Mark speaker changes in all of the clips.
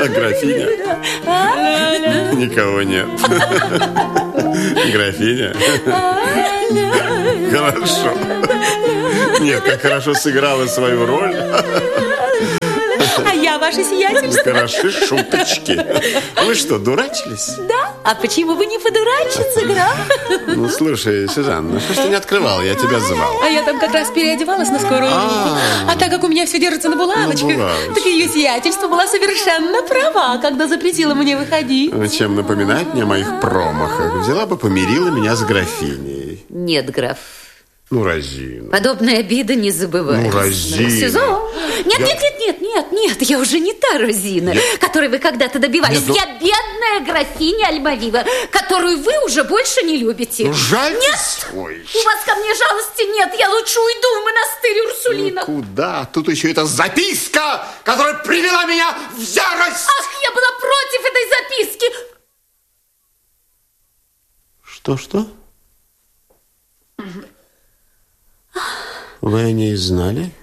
Speaker 1: А графиня? Никого нет. Графиня? Хорошо. Нет, как хорошо сыграла свою роль.
Speaker 2: А я, ваше сиятельство.
Speaker 1: Хороши шуточки. Вы что, дурачились?
Speaker 2: Да? А почему бы не подурачиться, граф?
Speaker 1: Ну, слушай, Сюзанна, что ж ты не открывал? Я тебя звал.
Speaker 2: А я там как раз переодевалась на скорую руку. А так как у меня все держится на булавочках, так ее сиятельство была совершенно права, когда запретила мне выходить.
Speaker 1: Чем напоминать мне о моих промахах? Взяла бы, помирила меня с графиней.
Speaker 2: Нет, граф.
Speaker 1: Ну, Розина.
Speaker 2: Подобная обида не забывается.
Speaker 1: Ну, Розина.
Speaker 2: Сюзан. Нет, я уже не та Розина, которой вы когда-то добивались. Я бедная графиня Альмавива, которую вы уже больше не любите.
Speaker 1: Ну, жаль.
Speaker 2: Нет, у вас ко мне жалости нет. Я лучше уйду в монастырь Урсулинов.
Speaker 1: Ну, куда? Тут еще эта записка, которая привела меня в ярость.
Speaker 2: Ах, я была против этой записки.
Speaker 1: Что? Вы о ней знали?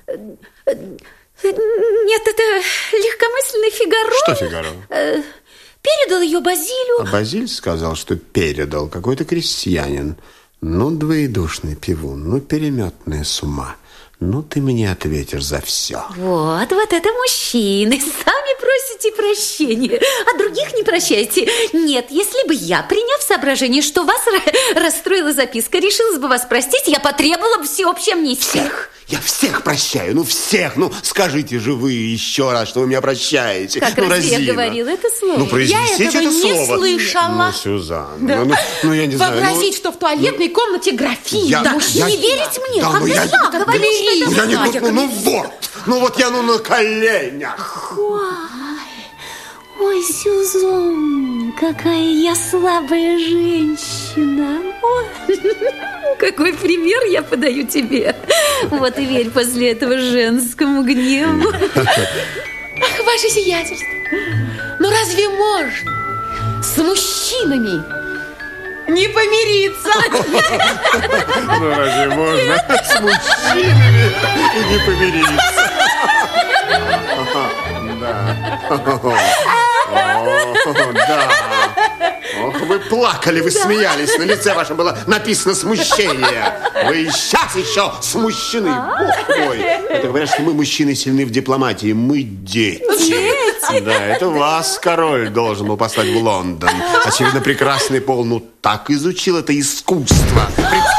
Speaker 2: Нет, это легкомысленный Фигаро.
Speaker 1: Что Фигаро?
Speaker 2: Передал ее Базилю.
Speaker 1: А Базиль сказал, что передал какой-то крестьянин. Ну, двоедушный пивун, ну, переметная с ума. Ну, ты мне ответишь за все.
Speaker 2: Вот это мужчины. Сами просите прощения, а других не прощайте. Нет, если бы я, приняв соображение, что вас расстроила записка, решилась бы вас простить, я потребовала бы всеобщей амнистии.
Speaker 1: Я всех прощаю, ну всех. Ну, скажите же вы еще раз, что вы меня прощаете.
Speaker 2: Как
Speaker 1: ну,
Speaker 2: раз
Speaker 1: Розина.
Speaker 2: я говорила это слово.
Speaker 1: Ну, произнесите
Speaker 2: я этого
Speaker 1: это
Speaker 2: не
Speaker 1: слово.
Speaker 2: слышала.
Speaker 1: Ну, Сюзанна, ну, я не знаю.
Speaker 2: Вообразить, что в туалетной комнате графиня. Не верить мне?
Speaker 1: Да,
Speaker 2: Как
Speaker 1: я
Speaker 2: говорю, что это
Speaker 1: я не вот я на коленях.
Speaker 2: Ой, Сюзан, какая я слабая женщина. Ой, какой пример я подаю тебе. Вот и верь после этого женскому гневу. Ах, ваше сиятельство, ну разве можно с мужчинами не помириться?
Speaker 1: Ну разве можно с мужчинами не помириться? Да. Ох, вы плакали, вы смеялись. На лице вашем было написано смущение. Вы и сейчас еще смущены. Бог мой. Это говорят, что мы, мужчины, сильны в дипломатии. Мы дети. Да, это вас король должен был послать в Лондон. Очевидно, прекрасный пол, ну, так изучил это искусство.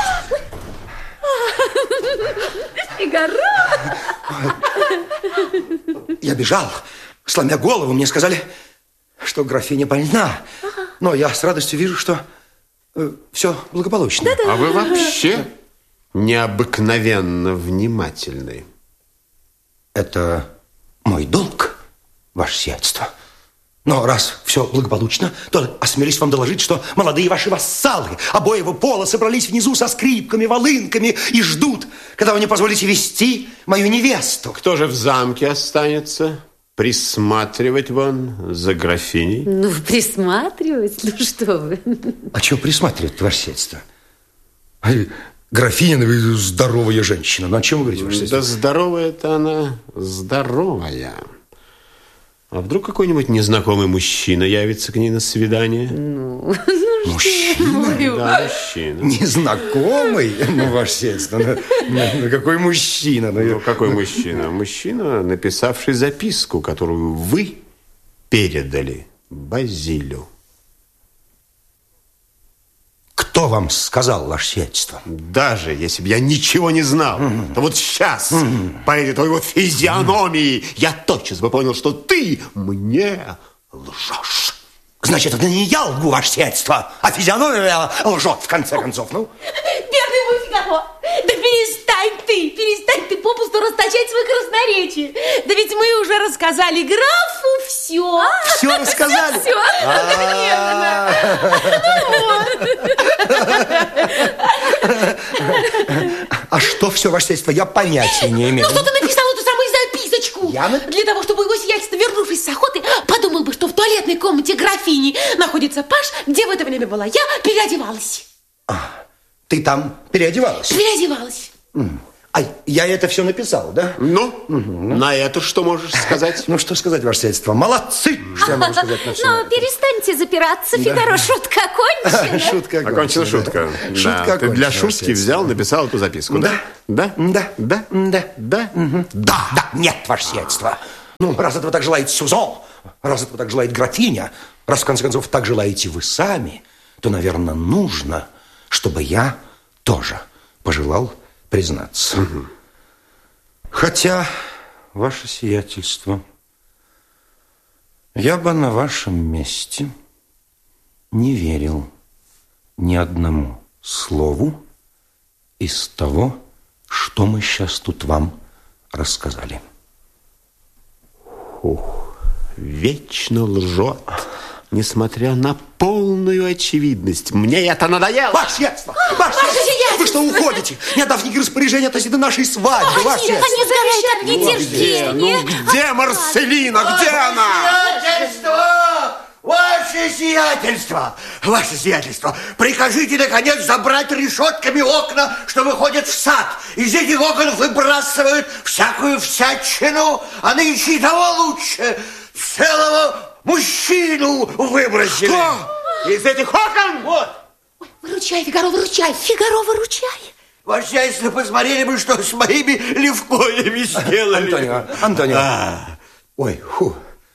Speaker 3: Я бежал, сломя голову. Мне сказали, что графиня больна. Но я с радостью вижу, что все благополучно.
Speaker 1: А вы вообще необыкновенно внимательны.
Speaker 3: Это мой долг, ваше сиятельство. Но раз все благополучно, то осмелюсь вам доложить, что молодые ваши вассалы обоего пола собрались внизу со скрипками, волынками и ждут, когда вы не позволите вести мою невесту.
Speaker 1: Кто же в замке останется? Присматривать вон за графиней?
Speaker 2: Ну, присматривать? Ну, что вы?
Speaker 3: А чего присматривать, ваше сиятельство? Графиня, здоровая женщина. Ну, о чем вы говорите, ваше сиятельство?
Speaker 1: Да здоровая-то она, здоровая. А вдруг какой-нибудь незнакомый мужчина явится к ней на свидание?
Speaker 3: Ну, мужчина?
Speaker 1: Да, мужчина.
Speaker 3: Незнакомый? Ну, ваше сиятельство, ну какой мужчина?
Speaker 1: Ну, какой мужчина? Мужчина, написавший записку, которую вы передали Базилю.
Speaker 3: Кто вам сказал, ваше сиятельство?
Speaker 1: Даже если бы я ничего не знал, то вот сейчас, по этой твоей физиономии, я тотчас бы понял, что ты мне лжешь.
Speaker 3: Значит, это не я лгу, ваше сиятельство, а физиономия лжет, в конце концов. Ну?
Speaker 2: Бедный мой Фигаро, да перестань ты попусту расточать свое красноречие. Да ведь мы уже рассказали графу все.
Speaker 3: Все рассказали?
Speaker 2: Все,
Speaker 3: А что все, ваше сиятельство, я понятия не имею.
Speaker 2: Ну, кто-то написал эту самую записочку. Для того, чтобы его сиятельство, вернувшись с охоты, подумал бы, что в туалетной комнате графини находится паж, где в это время была я, переодевалась.
Speaker 3: Ты там переодевалась?
Speaker 2: Переодевалась.
Speaker 3: А я это все написал, да?
Speaker 1: Ну, на это что можешь сказать?
Speaker 3: Ну, что сказать, ваше сиятельство? Молодцы! Что я могу сказать на все?
Speaker 2: Ну, перестаньте запираться, Фигаро, шутка окончена.
Speaker 3: Шутка
Speaker 1: Окончена шутка.
Speaker 3: Шутка
Speaker 1: Ты для
Speaker 3: окончена,
Speaker 1: шутки
Speaker 3: ваше
Speaker 1: взял, написал эту записку, да?
Speaker 3: Да.
Speaker 1: Да?
Speaker 3: Да.
Speaker 1: Да?
Speaker 3: Да.
Speaker 1: Да?
Speaker 3: Да, нет, ваше сиятельство. Ну, раз этого так желает Сюзон, раз этого так желает графиня, раз, в конце концов, так желаете вы сами, то, наверное, нужно, чтобы я тоже пожелал признаться. Хотя, ваше сиятельство, я бы на вашем месте не верил ни одному слову из того, что мы сейчас тут вам рассказали.
Speaker 1: Вечно лжет, несмотря на полную очевидность. Мне это надоело.
Speaker 3: Ваше сиятельство! Ваше сиятельство! Вы что, уходите, не отдав никаких распоряжений относительно нашей свадьбы? Ваше сиятельство!
Speaker 2: Они сгорают от нетерпения.
Speaker 1: Где Марселина? Где она?
Speaker 4: Сиятельство! Ваше сиятельство! Ваше сиятельство! Прикажите, наконец, забрать решетками окна, что выходят в сад. Из этих окон выбрасывают всякую всячину, а нынче и того лучше. Целого мужчину выбросили.
Speaker 1: Что? Из этих окон?
Speaker 4: Вот.
Speaker 2: Выручай, Фигаро, выручай. Фигаро, выручай.
Speaker 4: Ваше сиятельство, посмотрели бы, что с моими левкоями сделали.
Speaker 3: Антонио. Ой, фу.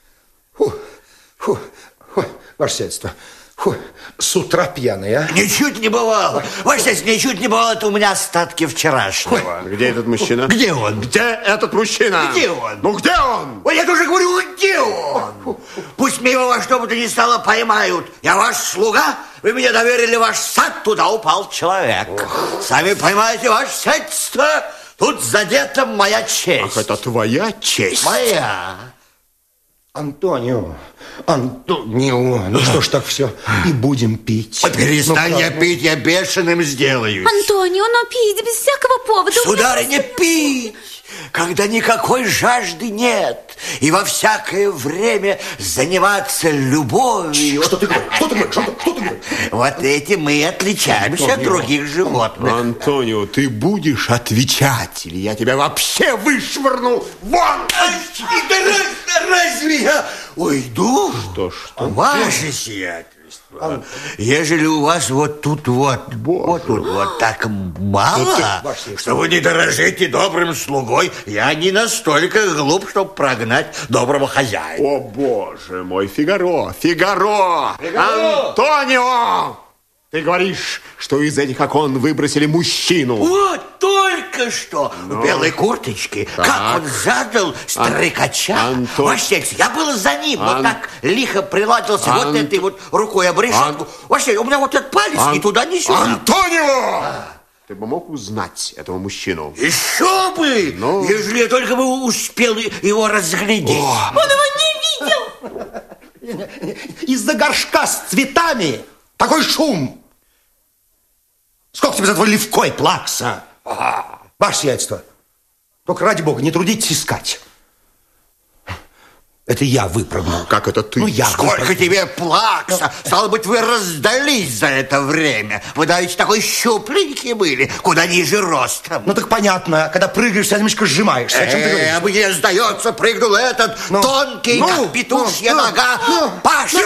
Speaker 3: Ваше сиятельство. С утра пьяная.
Speaker 4: Ничуть не бывало. Ваше сиятельство, ничуть не бывало. Это у меня остатки вчерашнего.
Speaker 1: Где этот мужчина?
Speaker 4: Где он?
Speaker 1: Где этот мужчина?
Speaker 4: Где он?
Speaker 1: Ну, где он?
Speaker 4: Ой, я тоже говорю, где он? Пусть меня его во что бы то ни стало поймают. Я ваш слуга, вы мне доверили ваш сад, туда упал человек. Сами поймаете, ваше сиятельство, тут задета моя честь.
Speaker 1: Ах, это твоя честь?
Speaker 4: Моя.
Speaker 3: Антонио, ну что ж так все, и будем пить.
Speaker 4: Перестань я пить, я бешеным сделаюсь.
Speaker 2: Антонио, но пить без всякого повода.
Speaker 4: Сударыня, пить, когда никакой жажды нет, и во всякое время заниматься любовью.
Speaker 3: Что ты говоришь? Что ты говоришь?
Speaker 4: Вот этим мы и отличаемся от других животных.
Speaker 1: Антонио, ты будешь отвечать, или я тебя вообще вышвырну вон!
Speaker 4: Разве я уйду?
Speaker 1: Что?
Speaker 4: Ваше сиятельство, ежели у вас вот тут вот так мало, что вы не дорожите добрым слугой, я не настолько глуп, чтобы прогнать доброго хозяина.
Speaker 1: О, боже мой, Фигаро! Антонио! Ты говоришь, что из этих окон выбросили мужчину.
Speaker 4: Вот только что в белой курточке, как он задал стрекача. Ваше сиятельство, я был за ним, вот так лихо приладился вот этой вот рукой об решетку. Ваше сиятельство, у меня вот этот палец ни туда, ни сюда.
Speaker 1: Антонио! Ты бы мог узнать этого мужчину?
Speaker 4: Еще бы! Ежели я только бы успел его разглядеть.
Speaker 2: Он его не видел.
Speaker 3: Из-за горшка с цветами такой шум. Сколько тебе за твой левкой плакса? Ваше сиятельство, только ради бога, не трудитесь искать. Это я выпрыгнул.
Speaker 1: Как это ты?
Speaker 3: Ну, я
Speaker 4: Сколько
Speaker 3: выпрыгнул.
Speaker 4: тебе плакса? Стало быть, вы раздались за это время. Вы давеча такой щупленький были, куда ниже ростом.
Speaker 3: Ну так понятно, когда прыгаешь, вся немножко сжимаешься. О чем ты говоришь?
Speaker 4: Мне сдается, прыгнул этот тонкий, как петушья нога, Паша.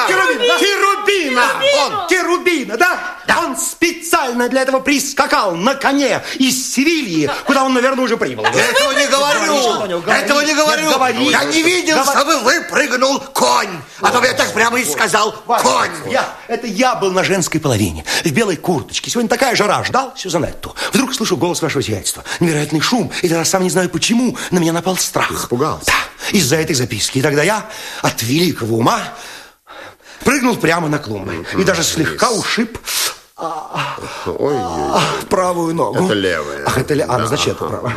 Speaker 3: Керубина, да? Он специально для этого прискакал на коне из Севильи, куда он, наверное, уже прибыл.
Speaker 4: Я этого не говорю. Этого не говорю. Я не видел, чтобы выпрыгнул конь. А то бы я так прямо и сказал: конь.
Speaker 3: Это я был на женской половине, в белой курточке. Сегодня такая жара, ждал Сюзанетту. Вдруг слышу голос вашего сиятельства. Невероятный шум. И тогда сам не знаю почему, на меня напал страх.
Speaker 1: Ты испугался?
Speaker 3: Да, из-за этой записки. И тогда я от великого ума прыгнул прямо на клумбы. И даже слегка ушиб правую ногу.
Speaker 1: Это левая.
Speaker 3: Ах, это левая. Значит, это правая.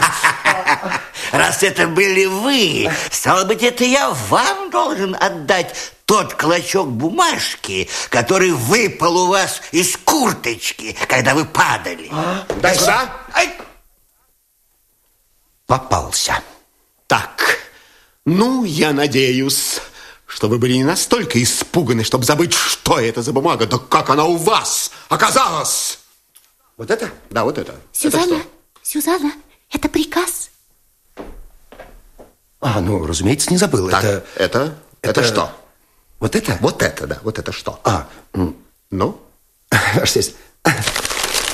Speaker 4: Раз это были вы, стало быть, это я вам должен отдать тот клочок бумажки, который выпал у вас из курточки, когда вы падали.
Speaker 1: Дай сюда.
Speaker 3: Попался.
Speaker 1: Так, ну, я надеюсь, что вы были не настолько испуганы, чтобы забыть, что это за бумага, да как она у вас оказалась.
Speaker 3: Вот это?
Speaker 1: Да, вот это.
Speaker 2: Сюзанна,
Speaker 1: Это что?
Speaker 2: Сюзанна, это приказ.
Speaker 3: Ну, разумеется, не забыл.
Speaker 1: Так, это что?
Speaker 3: Вот это?
Speaker 1: Вот это, да. Вот это что? Ну?
Speaker 3: Ваша светлость,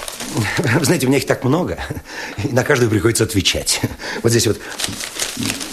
Speaker 3: вы знаете, у меня их так много, и на каждую приходится отвечать. Вот здесь вот